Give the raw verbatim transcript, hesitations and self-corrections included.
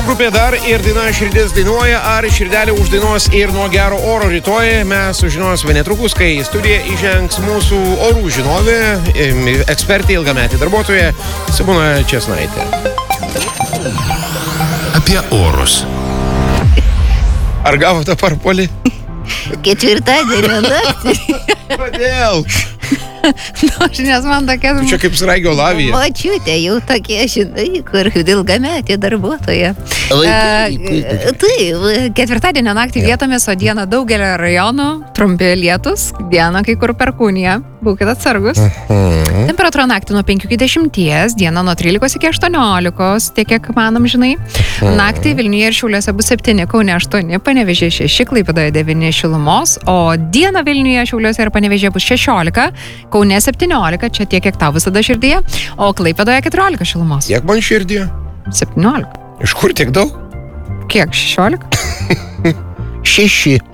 grupė Dar ir daina Širdis dainuoja, ar širdelė uždainuos ir nuo gero oro rytoj. Mes sužinosime netrukus, kai į studiją įžengs mūsų orų žinovė, ekspertė, ilgametė darbuotoja Simona Česnaitė. Apie orus. Ar gavote parpolį? Ketvirtadienio naktį. Kodėl? Nu, nes man tokia... Tu čia kaip sraigio lavija. Močiutė jau tokie, žinai, kur ilgametė darbuotoja. Vaikai, Taip, ketvirtadienio naktį vietomis, o dieną daugelio rajonų, trumpi lietus, dieną kai kur perkūnija. Būkite atsargus. Mhm. Temperatūra naktį nuo penkių iki dešimties, dieną nuo trylikos iki aštuoniolikos, tiek kiek manom, žinai. Naktį Vilniuje ir Šiauliuose bus septyni, Kaune aštuoni, Panevėžyje šeši, Klaipėdoje devyni šilumos, o dieną Vilniuje, Šiauliuose ir Panevėžyje bus šešiolika, Kaune septyniolika, čia tiek, kiek tau visada širdyje, o Klaipėdoje keturiolika šilumos. Kiek man širdį? septyniolika. Iš kur tiek daug? Kiek? šešiolika? Šeši.